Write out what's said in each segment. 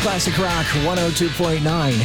Classic Rock 102.9,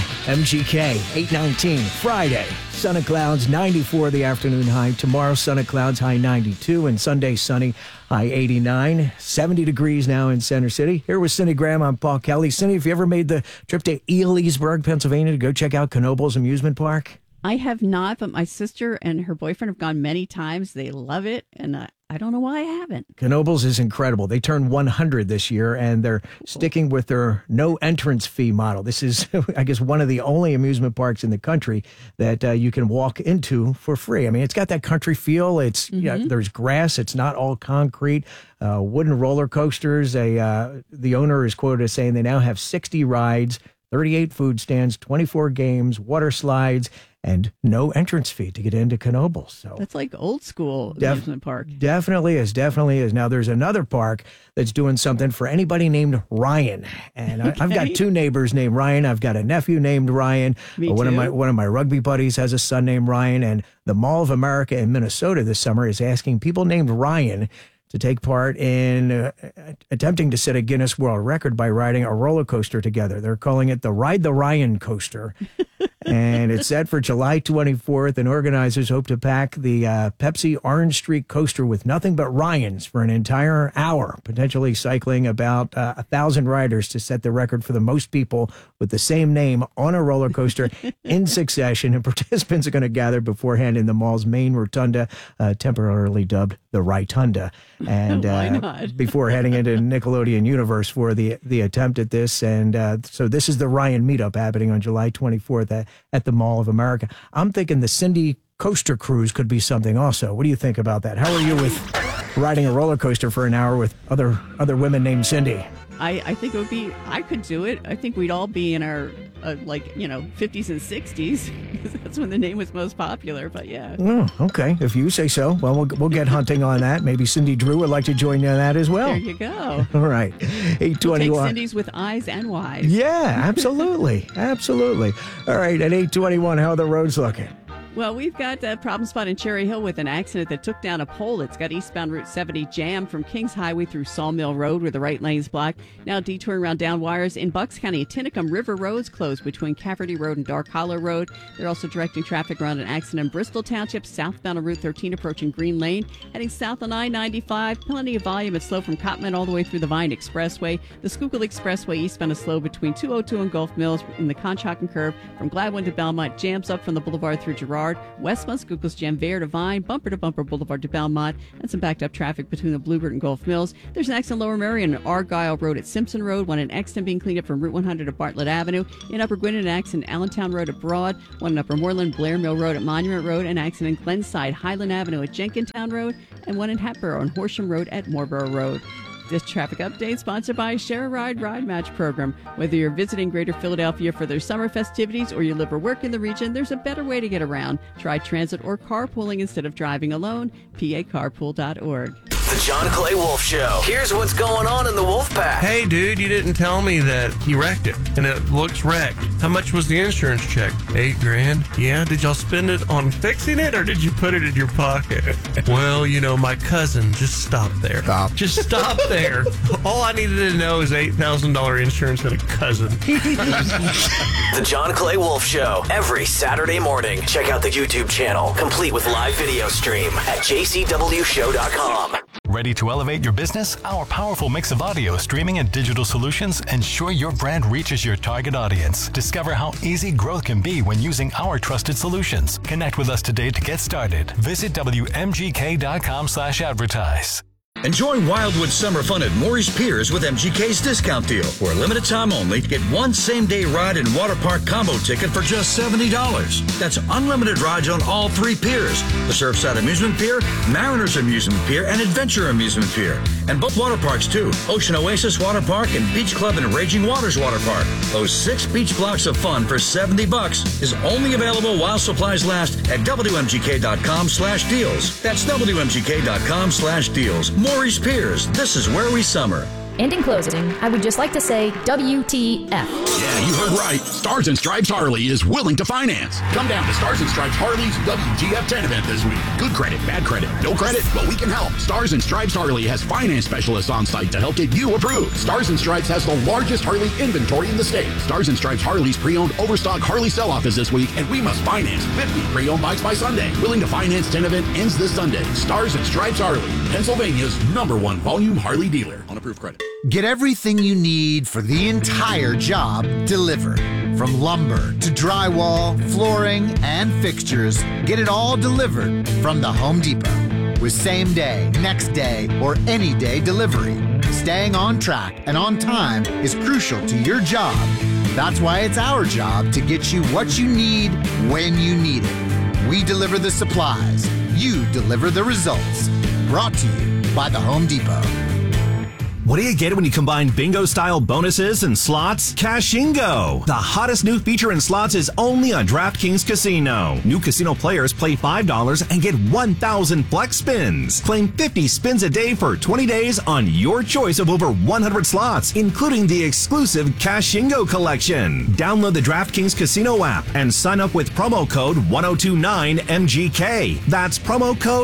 MGK 819, Friday. Sun and clouds, 94 the afternoon high. Tomorrow, sun and clouds, high 92. And Sunday, sunny, high 89. 70 degrees now in Center City. Here with Cindy Graham, I'm Paul Kelly. Cindy, have you ever made the trip to Elysburg, Pennsylvania to go check out Knoebels Amusement Park? I have not, but my sister and her boyfriend have gone many times. They love it, and I don't know why I haven't. Knoebels is incredible. They turned 100 this year, and they're sticking with their no entrance fee model. This is, I guess, one of the only amusement parks in the country that you can walk into for free. I mean, it's got that country feel. It's there's grass. It's not all concrete. Wooden roller coasters. The owner is quoted as saying they now have 60 rides, 38 food stands, 24 games, water slides, and no entrance fee to get into Knoebels. So that's like old school amusement park. Definitely is. Now, there's another park that's doing something for anybody named Ryan. And I've got two neighbors named Ryan. I've got a nephew named Ryan. One of my rugby buddies has a son named Ryan. And the Mall of America in Minnesota this summer is asking people named Ryan to take part in attempting to set a Guinness World Record by riding a roller coaster together. They're calling it the Ride the Ryan Coaster. And it's set for July 24th, and organizers hope to pack the Pepsi Orange Streak coaster with nothing but Ryans for an entire hour, potentially cycling about 1,000 riders to set the record for the most people with the same name on a roller coaster in succession. And participants are going to gather beforehand in the mall's main rotunda, temporarily dubbed the Rytunda. And why not? Before heading into Nickelodeon Universe for the attempt at this. And so this is the Ryan meetup happening on July 24th at the Mall of America. I'm thinking the Cindy Coaster Cruise could be something also. What do you think about that? How are you with riding a roller coaster for an hour with other women named Cindy? I think it would be, I could do it. I think we'd all be in our, 50s and 60s, because that's when the name was most popular, but yeah. Oh, okay. If you say so. Well, we'll get hunting on that. Maybe Cindy Drew would like to join you on that as well. There you go. All right. 821. We'll take Cindy's with eyes and Ys. Yeah, absolutely. Absolutely. All right, at 821, how are the roads looking? Well, we've got a problem spot in Cherry Hill with an accident that took down a pole. It's got eastbound Route 70 jammed from Kings Highway through Sawmill Road where the right lane's blocked. Now detouring around down wires in Bucks County. Tinicum River Road's closed between Cafferty Road and Dark Hollow Road. They're also directing traffic around an accident in Bristol Township, southbound on Route 13 approaching Green Lane. Heading south on I-95, plenty of volume. It's slow from Cottman all the way through the Vine Expressway. The Schuylkill Expressway eastbound is slow between 202 and Gulf Mills in the Conshohocken Curve. From Gladwin to Belmont, jams up from the boulevard through Girard. Westmont, Schuylkill's Janvier to Vine, bumper to bumper Boulevard to Belmont, and some backed up traffic between the Bluebird and Gulf Mills. There's an accident in Lower Merion and Argyle Road at Simpson Road, one in Exton being cleaned up from Route 100 to Bartlett Avenue. In Upper Gwinnett, an accident in Allentown Road at Broad, one in Upper Moreland, Blair Mill Road at Monument Road, an accident in Glenside, Highland Avenue at Jenkintown Road, and one in Hatboro and Horsham Road at Moreboro Road. This traffic update sponsored by Share a Ride Ride Match program. Whether you're visiting Greater Philadelphia for their summer festivities or you live or work in the region, there's a better way to get around. Try transit or carpooling instead of driving alone. PACarpool.org. The John Clay Wolf Show. Here's what's going on in the Wolf Pack. Hey, dude, you didn't tell me that he wrecked it, and it looks wrecked. How much was the insurance check? $8,000. Yeah, did y'all spend it on fixing it, or did you put it in your pocket? Well, my cousin, just stop there. Just stop there. All I needed to know is $8,000 insurance and a cousin. The John Clay Wolf Show, every Saturday morning. Check out the YouTube channel, complete with live video stream at jcwshow.com. Ready to elevate your business? Our powerful mix of audio, streaming, and digital solutions ensure your brand reaches your target audience. Discover how easy growth can be when using our trusted solutions. Connect with us today to get started. Visit WMGK.com/advertise. Enjoy Wildwood summer fun at Maurice Piers with MGK's discount deal. For a limited time only, get one same-day ride and water park combo ticket for just $70. That's unlimited rides on all three piers: the Surfside Amusement Pier, Mariners Amusement Pier, and Adventure Amusement Pier. And both water parks, too: Ocean Oasis Water Park and Beach Club and Raging Waters Water Park. Those 6 beach blocks of fun for $70 is only available while supplies last at WMGK.com/deals. That's WMGK.com/deals. Maurice Piers, this is where we summer. And in closing, I would just like to say WTF. Yeah, you heard right. Stars and Stripes Harley is willing to finance. Come down to Stars and Stripes Harley's WGF 10 event this week. Good credit, bad credit, no credit? Well, we can help. Stars and Stripes Harley has finance specialists on site to help get you approved. Stars and Stripes has the largest Harley inventory in the state. Stars and Stripes Harley's pre-owned overstock Harley sell-off is this week, and we must finance 50 pre-owned bikes by Sunday. Willing to finance 10 event ends this Sunday. Stars and Stripes Harley, Pennsylvania's #1 volume Harley dealer on approved credit. Get everything you need for the entire job delivered. From lumber to drywall, flooring, and fixtures, get it all delivered from the Home Depot. With same day, next day, or any day delivery, staying on track and on time is crucial to your job. That's why it's our job to get you what you need when you need it. We deliver the supplies. You deliver the results. Brought to you by the Home Depot. What do you get when you combine bingo-style bonuses and slots? Cashingo! The hottest new feature in slots is only on DraftKings Casino. New casino players play $5 and get 1,000 flex spins. Claim 50 spins a day for 20 days on your choice of over 100 slots, including the exclusive Cashingo collection. Download the DraftKings Casino app and sign up with promo code 1029MGK. That's promo code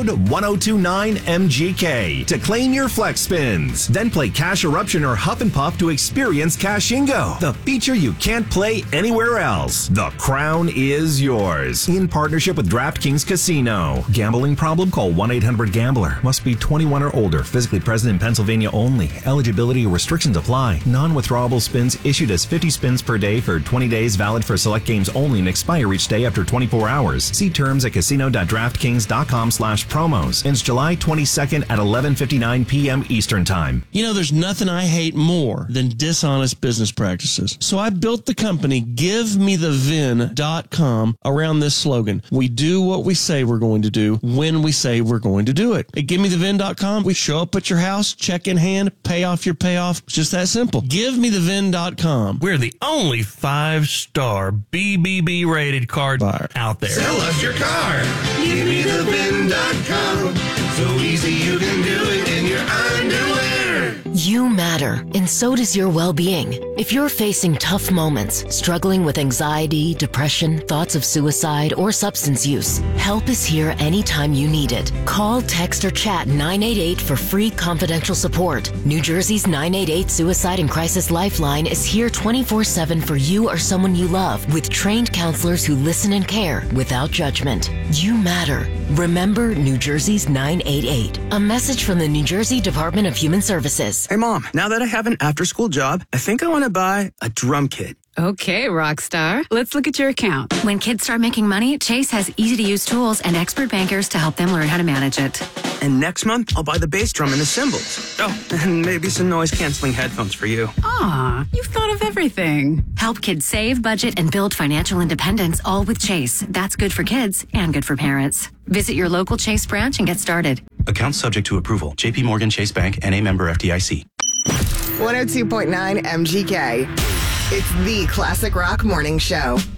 1029MGK to claim your flex spins. Then play Cash Eruption or Huff and Puff to experience Cashingo, the feature you can't play anywhere else. The crown is yours. In partnership with DraftKings Casino. Gambling problem? Call 1-800-GAMBLER. Must be 21 or older. Physically present in Pennsylvania only. Eligibility restrictions apply. Non-withdrawable spins issued as 50 spins per day for 20 days, valid for select games only, and expire each day after 24 hours. See terms at casino.draftkings.com/promos. Ends July 22nd at 11:59 p.m. Eastern Time. You know, there's nothing I hate more than dishonest business practices. So I built the company GiveMeTheVin.com around this slogan. We do what we say we're going to do when we say we're going to do it. At GiveMeTheVin.com, we show up at your house, check in hand, pay off your payoff. It's just that simple. GiveMeTheVin.com. We're the only 5-star BBB rated card buyer out there. Sell us your car. GiveMeTheVin.com. So easy you can do it in your underwear. You matter, and so does your well-being. If you're facing tough moments, struggling with anxiety, depression, thoughts of suicide, or substance use, help is here anytime you need it. Call, text, or chat 988 for free confidential support. New Jersey's 988 Suicide and Crisis Lifeline is here 24/7 for you or someone you love, with trained counselors who listen and care without judgment. You matter. Remember New Jersey's 988. A message from the New Jersey Department of Human Services. Hey, Mom, now that I have an after-school job, I think I want to buy a drum kit. Okay, rock star. Let's look at your account. When kids start making money, Chase has easy-to-use tools and expert bankers to help them learn how to manage it. And next month, I'll buy the bass drum and the cymbals. Oh, and maybe some noise-canceling headphones for you. Aw, you've thought of everything. Help kids save, budget, and build financial independence, all with Chase. That's good for kids and good for parents. Visit your local Chase branch and get started. Account subject to approval. JP Morgan Chase Bank, N.A. member FDIC. 102.9 MGK. It's the Classic Rock Morning Show.